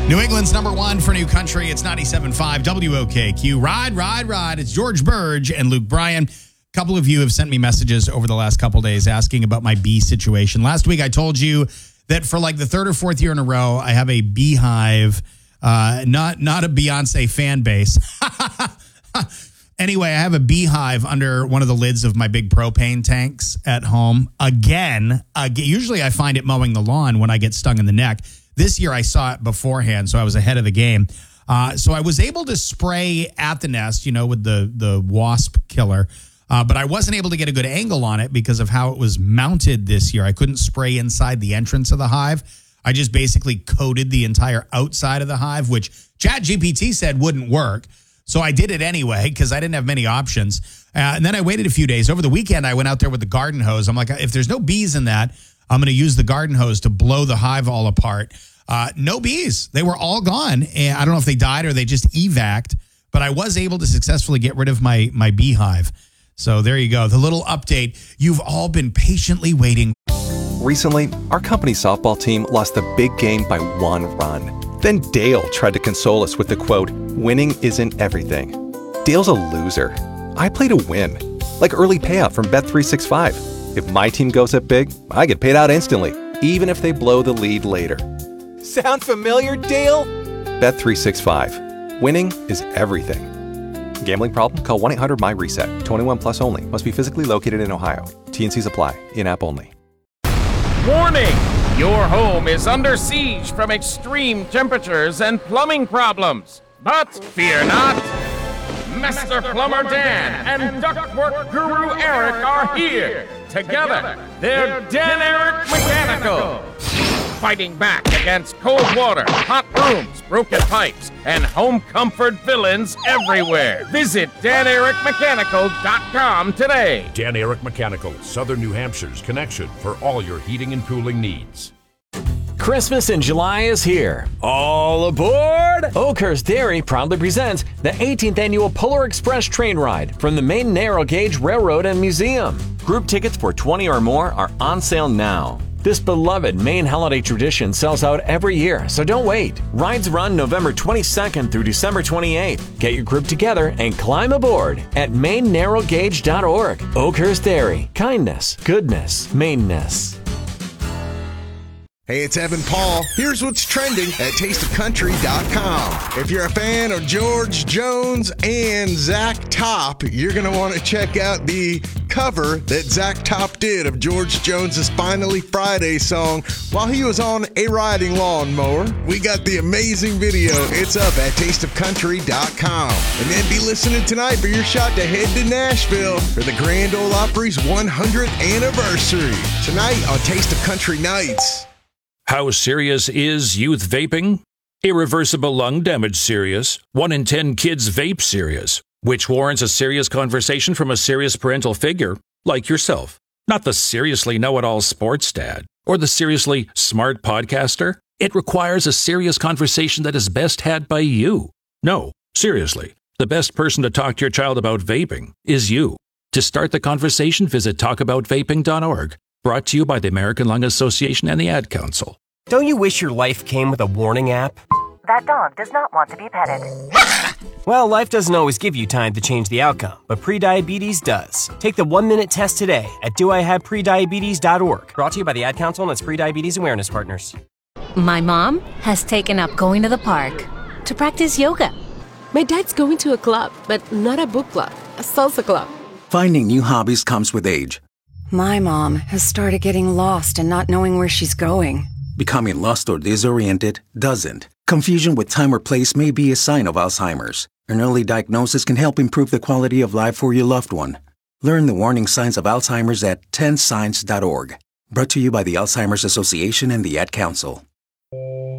New England's number one for New Country. It's 97.5 WOKQ. Ride. It's George Burge and Luke Bryan. A couple of you have sent me messages over the last couple days asking about my bee situation. Last week, I told you that for like the third or fourth year in a row, I have a beehive, not a Beyonce fan base. Anyway, I have a beehive under one of the lids of my big propane tanks at home. Again, usually I find it mowing the lawn when I get stung in the neck. This year I saw it beforehand, so I was ahead of the game. So I was able to spray at the nest, with the wasp killer, but I wasn't able to get a good angle on it because of how it was mounted this year. I couldn't spray inside the entrance of the hive. I just basically coated the entire outside of the hive, which ChatGPT said wouldn't work. So I did it anyway because I didn't have many options. And then I waited a few days. Over the weekend, I went out there with the garden hose. I'm like, if there's no bees in that, I'm going to use the garden hose to blow the hive all apart. No bees. They were all gone. And I don't know if they died or they just evac'd, but I was able to successfully get rid of my beehive. So there you go. The little update you've all been patiently waiting. Recently, our company's softball team lost the big game by 1 run. Then Dale tried to console us with the quote, "Winning isn't everything." Dale's a loser. I play to win, like early payout from Bet365. If my team goes up big, I get paid out instantly, even if they blow the lead later. Sound familiar, Dale? Bet365. Winning is everything. Gambling problem? Call 1-800-MY-RESET. 21 plus only. Must be physically located in Ohio. T&Cs apply. In-app only. Warning! Your home is under siege from extreme temperatures and plumbing problems. But fear not. Master Plumber Dan and Ductwork Guru Eric are here. Together, they're Dan Eric Mechanical. Fighting back against cold water, hot rooms, broken pipes, and home comfort villains everywhere. Visit DanEricMechanical.com today. Dan Eric Mechanical, Southern New Hampshire's connection for all your heating and cooling needs. Christmas in July is here. All aboard! Oakhurst Dairy proudly presents the 18th annual Polar Express train ride from the Maine Narrow Gauge Railroad and Museum. Group tickets for 20 or more are on sale now. This beloved Maine holiday tradition sells out every year, so don't wait. Rides run November 22nd through December 28th. Get your group together and climb aboard at MaineNarrowGauge.org. Oakhurst Dairy. Kindness, goodness, Maineness. Hey, it's Evan Paul. Here's what's trending at tasteofcountry.com. If you're a fan of George Jones and Zach Top, you're going to want to check out the cover that Zach Top did of George Jones's Finally Friday song while he was on a riding lawnmower. We got the amazing video. It's up at tasteofcountry.com. And then be listening tonight for your shot to head to Nashville for the Grand Ole Opry's 100th anniversary. Tonight on Taste of Country Nights. How serious is youth vaping? Irreversible lung damage serious. 1 in 10 kids vape serious, which warrants a serious conversation from a serious parental figure like yourself. Not the seriously know-it-all sports dad or the seriously smart podcaster. It requires a serious conversation that is best had by you. No, seriously, the best person to talk to your child about vaping is you. To start the conversation, visit talkaboutvaping.org. Brought to you by the American Lung Association and the Ad Council. Don't you wish your life came with a warning app? That dog does not want to be petted. Well, life doesn't always give you time to change the outcome, but prediabetes does. Take the 1-minute test today at doihaveprediabetes.org. Brought to you by the Ad Council and its Prediabetes Awareness Partners. My mom has taken up going to the park to practice yoga. My dad's going to a club, but not a book club, a salsa club. Finding new hobbies comes with age. My mom has started getting lost and not knowing where she's going. Becoming lost or disoriented doesn't. Confusion with time or place may be a sign of Alzheimer's. An early diagnosis can help improve the quality of life for your loved one. Learn the warning signs of Alzheimer's at 10signs.org. Brought to you by the Alzheimer's Association and the Ad Council.